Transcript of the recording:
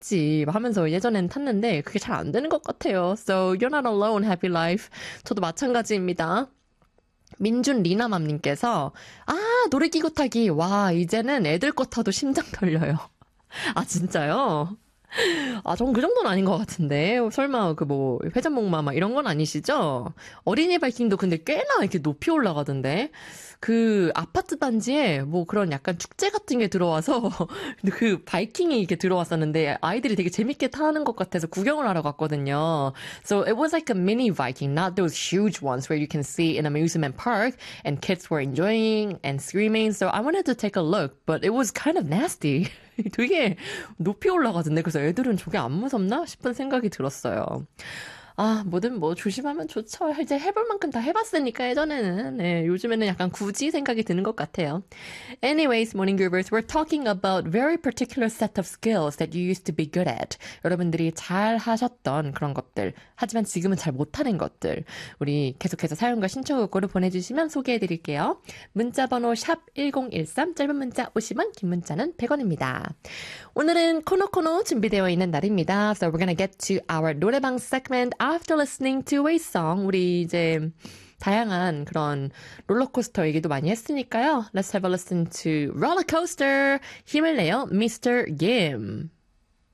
지 하면서 예전엔 탔는데 그게 잘 안 되는 것 같아요. So you're not alone, happy life. 저도 마찬가지입니다. 민준 리나맘님께서 놀이기구 타기. 와, 이제는 애들 거 타도 심장 떨려요. 아, 진짜요? 전 그 정도는 아닌 것 같은데. 설마 그 뭐 회전목마 막 이런 건 아니시죠? 어린이 바이킹도 근데 꽤나 이렇게 높이 올라가던데. 그 아파트 단지에 뭐 그런 약간 축제 같은 게 들어와서 그 바이킹이 이렇게 들어왔었는데 아이들이 되게 재밌게 타는 것 같아서 구경을 하러 갔거든요. So it was like a mini Viking, not those huge ones where you can see in amusement park and kids were enjoying and screaming. So I wanted to take a look, but it was kind of nasty. 되게 높이 올라가던데 그래서 애들은 저게 안 무섭나 싶은 생각이 들었어요. 뭐든 뭐 조심하면 좋죠. 이제 해볼 만큼 다 해봤으니까 예전에는. 네, 요즘에는 약간 굳이 생각이 드는 것 같아요. Anyways, morning groovers, we're talking about very particular set of skills that you used to be good at. 여러분들이 잘 하셨던 그런 것들, 하지만 지금은 잘 못하는 것들. 우리 계속해서 사연과 신청곡으로 보내주시면 소개해드릴게요. 문자번호 샵 1013, 짧은 문자 50원, 긴 문자는 100원입니다. 오늘은 코노코노 준비되어 있는 날입니다. So we're gonna get to our 노래방 segment after listening to a song. 우리 이제 다양한 그런 롤러코스터 얘기도 많이 했으니까요. Let's have a listen to Rollercoaster. 힘을 내요, Mr. Gim.